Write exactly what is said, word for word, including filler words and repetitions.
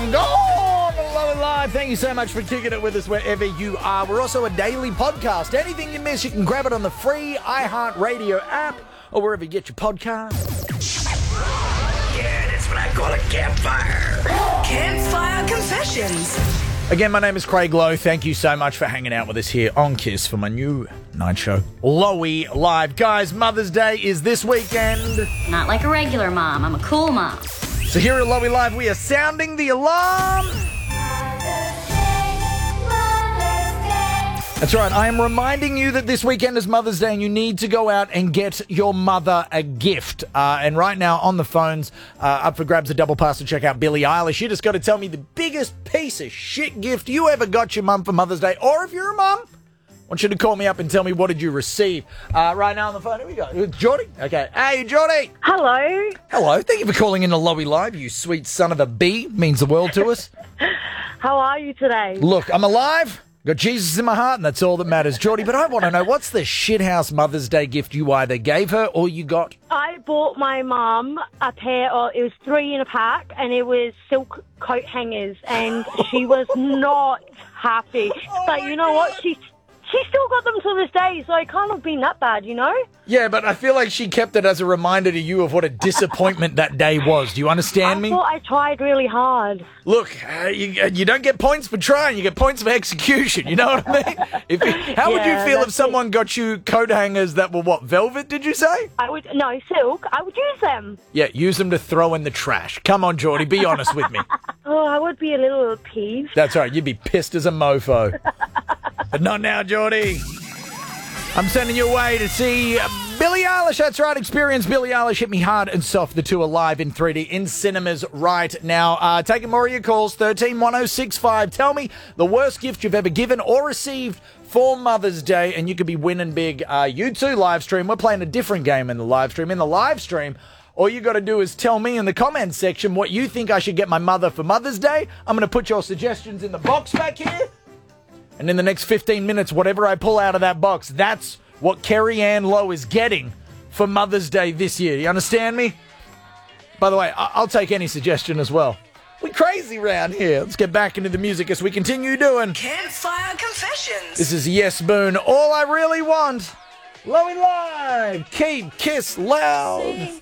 Oh, hello, live. Thank you so much for kicking it with us wherever you are. We're also a daily podcast. Anything you miss, you can grab it on the free iHeartRadio app or wherever you get your podcasts. Yeah, that's what I call a campfire. Campfire Confessions. Again, my name is Craig Lowe. Thank you so much for hanging out with us here on KISS for my new night show, Lowy Live. Guys, Mother's Day is this weekend. Not like a regular mom. I'm a cool mom. So here at Lowy Live, we are sounding the alarm. That's right. I am reminding you that this weekend is Mother's Day and you need to go out and get your mother a gift. Uh, and right now on the phones, uh, up for grabs a double pass to check out Billie Eilish. You just got to tell me the biggest piece of shit gift you ever got your mum for Mother's Day. Or if you're a mum, I want you to call me up and tell me what did you receive. Uh, right now on the phone, here we go. It's Geordie. Okay. Hey, Geordie. Hello. Hello. Thank you for calling in to Lowy Live, you sweet son of a bee. Means the world to us. How are you today? Look, I'm alive. Got Jesus in my heart, and that's all that matters, Geordie. But I want to know, what's the shithouse Mother's Day gift you either gave her or you got? I bought my mum a pair of, it was three in a pack, and it was silk coat hangers, and she was not happy. Oh but you know what? She she still got them to this day, so it can't have been that bad, you know? Yeah, but I feel like she kept it as a reminder to you of what a disappointment that day was. Do you understand I me? thought I tried really hard. Look, uh, you, you don't get points for trying, you get points for execution. You know what I mean? If, how would Yeah, you feel if that's someone got you coat hangers that were, what, velvet, did you say? I would, no, silk. I would use them. Yeah, use them to throw in the trash. Come on, Geordie, be honest with me. Oh, I would be a little peeved. That's right, you'd be pissed as a mofo. But not now, Geordie. I'm sending you away to see uh, Billie Eilish. That's right, experience Billie Eilish. Hit Me Hard and Soft. The two are live in three D in cinemas right now. Uh, taking more of your calls, thirteen one oh six five. Tell me the worst gift you've ever given or received for Mother's Day, and you could be winning big. Uh, you too, live stream. We're playing a different game in the live stream. In the live stream, all you got to do is tell me in the comments section what you think I should get my mother for Mother's Day. I'm going to put your suggestions in the box back here. And in the next fifteen minutes, whatever I pull out of that box, that's what Kerry Ann Lowe is getting for Mother's Day this year. You understand me? By the way, I- I'll take any suggestion as well. We crazy round here. Let's get back into the music as we continue doing. Campfire Confessions. This is Yes Boone. All I really want. Lowy Live. Keep Kiss loud.